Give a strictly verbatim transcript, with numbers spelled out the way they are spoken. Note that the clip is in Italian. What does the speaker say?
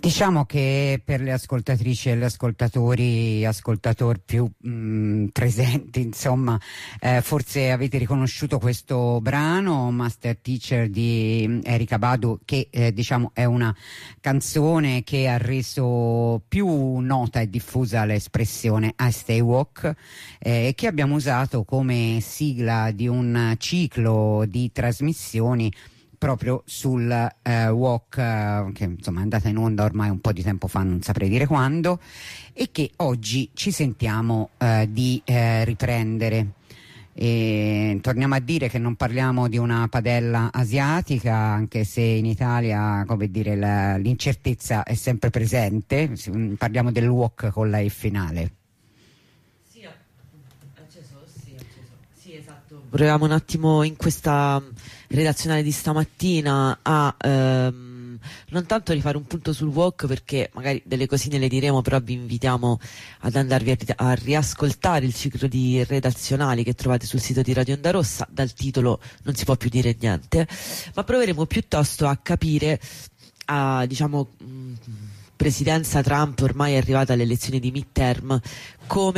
Diciamo che per le ascoltatrici e gli ascoltatori, ascoltatori più mh, presenti, insomma, eh, forse avete riconosciuto questo brano, Master Teacher di Erykah Badu, che eh, diciamo è una canzone che ha reso più nota e diffusa l'espressione I Stay Woke, eh, che abbiamo usato come sigla di un ciclo di trasmissioni proprio sul eh, walk eh, che insomma è andata in onda ormai un po' di tempo fa, non saprei dire quando, e che oggi ci sentiamo eh, di eh, riprendere. E torniamo a dire che non parliamo di una padella asiatica, anche se in Italia, come dire, la, l'incertezza è sempre presente. Parliamo del walk con la E finale. Sì, acceso, sì, acceso. Sì, esatto. Proviamo un attimo in questa redazionale di stamattina a ehm, non tanto rifare un punto sul walk, perché magari delle cosine le diremo, però vi invitiamo ad andarvi a, a riascoltare il ciclo di redazionali che trovate sul sito di Radio Onda Rossa. Dal titolo non si può più dire niente, ma proveremo piuttosto a capire, a diciamo mh, presidenza Trump ormai è arrivata alle elezioni di midterm, come